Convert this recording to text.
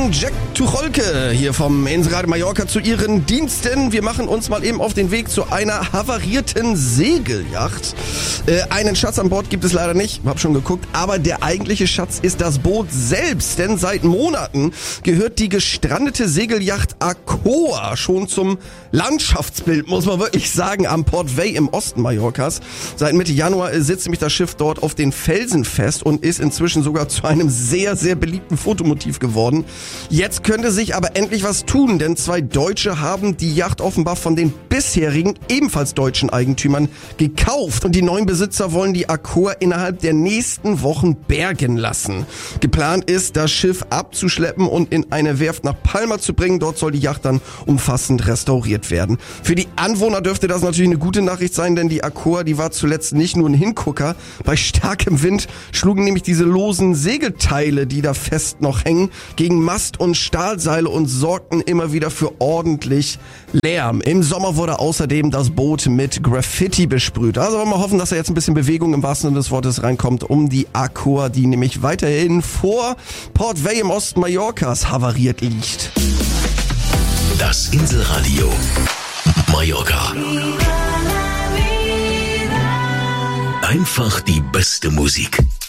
Jack Tucholke hier vom Inselradio Mallorca zu Ihren Diensten. Wir machen uns mal eben auf den Weg zu einer havarierten Segelyacht. Einen Schatz an Bord gibt es leider nicht, hab schon geguckt, aber der eigentliche Schatz ist das Boot selbst, denn seit Monaten gehört die gestrandete Segelyacht Aquoa schon zum Landschaftsbild, muss man wirklich sagen, am Port Vey im Osten Mallorcas. Seit Mitte Januar sitzt nämlich das Schiff dort auf den Felsen fest und ist inzwischen sogar zu einem sehr, sehr beliebten Fotomotiv geworden. Jetzt könnte sich aber endlich was tun, denn 2 Deutsche haben die Yacht offenbar von den bisherigen, ebenfalls deutschen Eigentümern gekauft. Und die neuen Besitzer wollen die Aquoa innerhalb der nächsten Wochen bergen lassen. Geplant ist, das Schiff abzuschleppen und in eine Werft nach Palma zu bringen. Dort soll die Yacht dann umfassend restauriert werden. Für die Anwohner dürfte das natürlich eine gute Nachricht sein, denn die Aquoa, die war zuletzt nicht nur ein Hingucker. Bei starkem Wind schlugen nämlich diese losen Segelteile, die da fest noch hängen, gegen Mast und Stahlseile und sorgten immer wieder für ordentlich Lärm. Im Sommer wurde außerdem das Boot mit Graffiti besprüht. Also wollen wir hoffen, dass da jetzt ein bisschen Bewegung im wahrsten Sinne des Wortes reinkommt, um die Aquoa, die nämlich weiterhin vor Port Vey im Osten Mallorcas havariert liegt. Das Inselradio Mallorca. Einfach die beste Musik.